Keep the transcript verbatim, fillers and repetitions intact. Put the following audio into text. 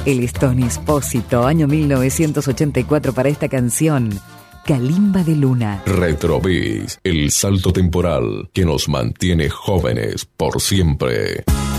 El Stone Espósito, año mil novecientos ochenta y cuatro para esta canción, Calimba de Luna. Retrovis, el salto temporal que nos mantiene jóvenes por siempre.